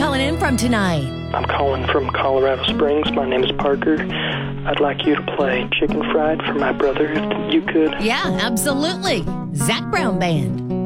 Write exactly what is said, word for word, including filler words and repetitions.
calling in from tonight? I'm calling from Colorado Springs. My name is Parker. I'd like you to play Chicken Fried for my brother, if you could. Yeah, absolutely. Zac Brown Band.